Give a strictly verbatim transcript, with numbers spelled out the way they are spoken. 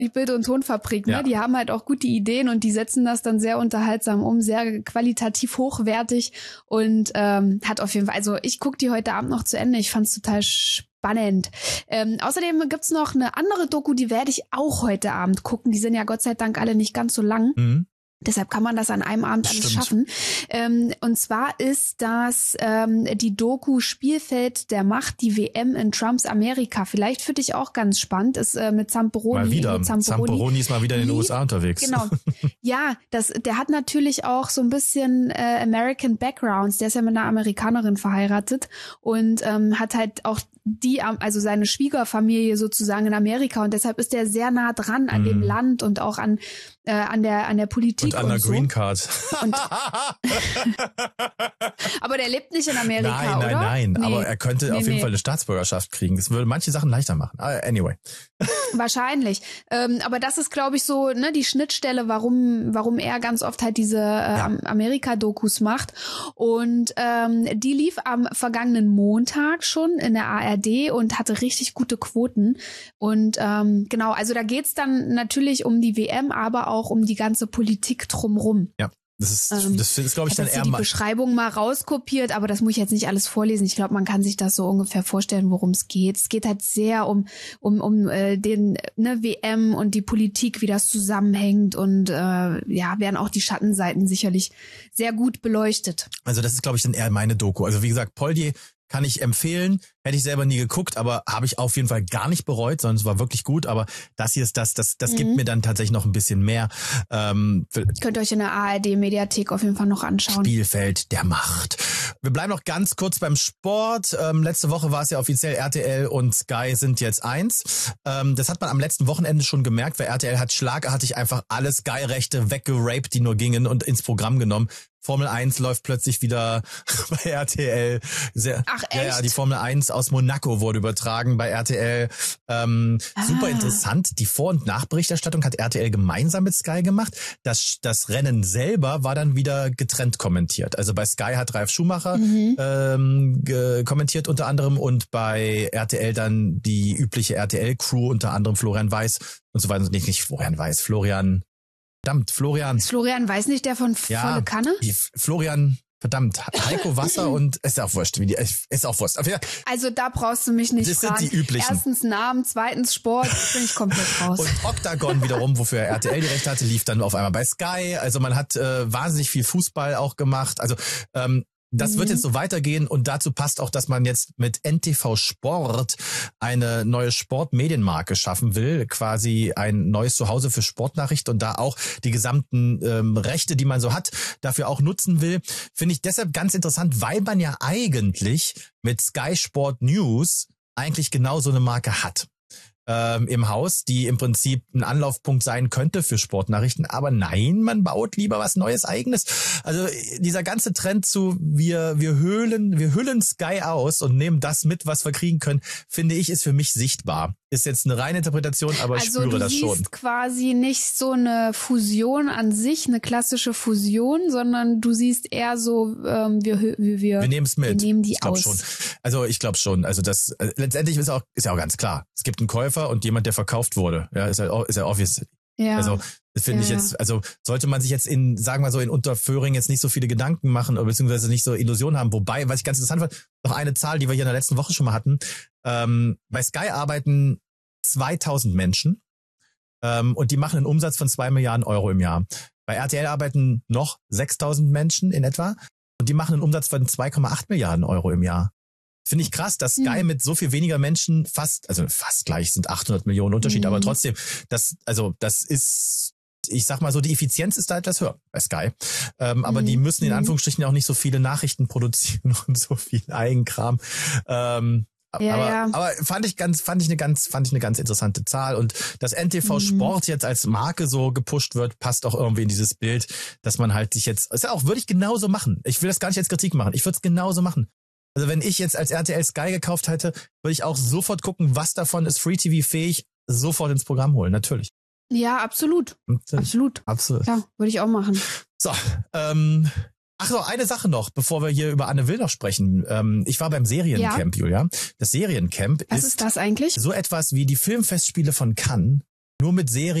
Die Bild- und Tonfabrik, ne? Ja. Die haben halt auch gute Ideen und die setzen das dann sehr unterhaltsam um, sehr qualitativ hochwertig und ähm, hat auf jeden Fall, also ich gucke die heute Abend noch zu Ende, ich fand's total spannend. Ähm, außerdem gibt's noch eine andere Doku, die werde ich auch heute Abend gucken, die sind ja Gott sei Dank alle nicht ganz so lang. Mhm. Deshalb kann man das an einem Abend alles Stimmt. schaffen. Ähm, und zwar ist das ähm, die Doku Spielfeld der Macht, die W M in Trumps Amerika. Vielleicht für dich auch ganz spannend, ist äh, mit Zamperoni. Mal wieder. Zamperoni. Zamperoni ist mal wieder in den U S A unterwegs. Genau. Ja, das, der hat natürlich auch so ein bisschen äh, American Backgrounds. Der ist ja mit einer Amerikanerin verheiratet und ähm, hat halt auch die, also seine Schwiegerfamilie sozusagen in Amerika und deshalb ist er sehr nah dran an mm. dem Land und auch an äh, an der an der Politik und an und der so. Green Card. Und aber der lebt nicht in Amerika, nein, nein, oder? Nein, nee. aber er könnte nee, auf jeden nee. Fall eine Staatsbürgerschaft kriegen. Das würde manche Sachen leichter machen. Anyway. Wahrscheinlich. Ähm, aber das ist, glaube ich, so ne die Schnittstelle, warum warum er ganz oft halt diese äh, ja. Amerika-Dokus macht. Und ähm, die lief am vergangenen Montag schon in der A R D und hatte richtig gute Quoten. Und ähm, genau, also da geht's dann natürlich um die W M, aber auch um die ganze Politik drumrum. Ja. Das ist, ähm, das ist, glaube ich, dann eher die mal Beschreibung mal rauskopiert, aber das muss ich jetzt nicht alles vorlesen. Ich glaube, man kann sich das so ungefähr vorstellen, worum es geht. Es geht halt sehr um um um äh, den ne W M und die Politik, wie das zusammenhängt und äh, ja, werden auch die Schattenseiten sicherlich sehr gut beleuchtet. Also das ist, glaube ich, dann eher meine Doku. Also wie gesagt, Poldi kann ich empfehlen. Hätte ich selber nie geguckt, aber habe ich auf jeden Fall gar nicht bereut, sondern es war wirklich gut. Aber das hier ist das, das, das mhm. gibt mir dann tatsächlich noch ein bisschen mehr. Ähm, Könnt ihr euch in der A R D-Mediathek auf jeden Fall noch anschauen. Spielfeld der Macht. Wir bleiben noch ganz kurz beim Sport. Ähm, letzte Woche war es ja offiziell, R T L und Sky sind jetzt eins. Ähm, das hat man am letzten Wochenende schon gemerkt, weil R T L hat schlagartig einfach alle Sky-Rechte weggeraped, die nur gingen und ins Programm genommen. Formel eins läuft plötzlich wieder bei R T L. Sehr, Ach, echt? Ja, ja, die Formel eins aus Monaco wurde übertragen bei R T L. Ähm, ah. Super interessant. Die Vor- und Nachberichterstattung hat R T L gemeinsam mit Sky gemacht. Das, das Rennen selber war dann wieder getrennt kommentiert. Also bei Sky hat Ralf Schumacher mhm. ähm, ge- kommentiert unter anderem und bei R T L dann die übliche R T L-Crew, unter anderem Florian Weiß und so weiter. Nicht, nicht Florian Weiß, Florian... Verdammt, Florian. Ist Florian Weiß nicht der von ja, Volle Kanne? Florian, verdammt, Heiko Wasser und ist auch wurscht. Ist auch wurscht. Ja, also da brauchst du mich nicht das fragen. Das sind die üblichen. Erstens Namen, zweitens Sport, bin ich komplett raus. Und Octagon wiederum, wofür R T L die Rechte hatte, lief dann auf einmal bei Sky. Also man hat äh, wahnsinnig viel Fußball auch gemacht. Also ähm, das mhm. wird jetzt so weitergehen und dazu passt auch, dass man jetzt mit N T V Sport eine neue Sportmedienmarke schaffen will, quasi ein neues Zuhause für Sportnachrichten und da auch die gesamten ähm, Rechte, die man so hat, dafür auch nutzen will. Finde ich deshalb ganz interessant, weil man ja eigentlich mit Sky Sport News eigentlich genau so eine Marke hat. Ähm, im Haus, die im Prinzip ein Anlaufpunkt sein könnte für Sportnachrichten. Aber nein, man baut lieber was Neues Eigenes. Also dieser ganze Trend zu wir wir höhlen, wir hüllen Sky aus und nehmen das mit, was wir kriegen können, finde ich, ist für mich sichtbar. Ist jetzt eine reine Interpretation, aber ich also spüre das schon. Also du siehst quasi nicht so eine Fusion an sich, eine klassische Fusion, sondern du siehst eher so, ähm, wir wir wir, wir nehmen es mit. Wir nehmen die ich glaube schon. Also ich glaube schon. Also das äh, letztendlich ist auch ist ja auch ganz klar. Es gibt einen Käufer und jemand, der verkauft wurde. Ja, ist ja ist ja obvious. Ja. Also das finde ja, ich jetzt, also sollte man sich jetzt in, sagen wir mal so, in Unterföhring jetzt nicht so viele Gedanken machen oder beziehungsweise nicht so Illusionen haben. Wobei, was ich ganz interessant fand, noch eine Zahl, die wir hier in der letzten Woche schon mal hatten. Ähm, bei Sky arbeiten zweitausend Menschen ähm, und die machen einen Umsatz von zwei Milliarden Euro im Jahr. Bei R T L arbeiten noch sechstausend Menschen in etwa und die machen einen Umsatz von zwei Komma acht Milliarden Euro im Jahr. Finde ich krass, dass Sky mhm. mit so viel weniger Menschen fast, also fast gleich sind achthundert Millionen Unterschied, mhm. aber trotzdem, das, also das ist, ich sag mal so, die Effizienz ist da etwas höher bei Sky. Ähm, aber mhm. die müssen in Anführungsstrichen auch nicht so viele Nachrichten produzieren und so viel Eigenkram. Ähm, ja, aber, ja. aber fand ich ganz, fand ich eine ganz, fand ich eine ganz interessante Zahl und dass N T V mhm. Sport jetzt als Marke so gepusht wird, passt auch irgendwie in dieses Bild, dass man halt sich jetzt, ist ja auch, würde ich genauso machen. Ich will das gar nicht als Kritik machen. Ich würde es genauso machen. Also wenn ich jetzt als R T L Sky gekauft hätte, würde ich auch sofort gucken, was davon ist Free-T V-fähig, sofort ins Programm holen, natürlich. Ja, absolut. Natürlich. Absolut. Absolut. Ja, würde ich auch machen. So, ähm, ach so, eine Sache noch, bevor wir hier über Anne Will noch sprechen. Ähm, ich war beim Seriencamp, ja. Julia. Das Seriencamp was ist, ist das eigentlich? So etwas wie die Filmfestspiele von Cannes, nur mit Serien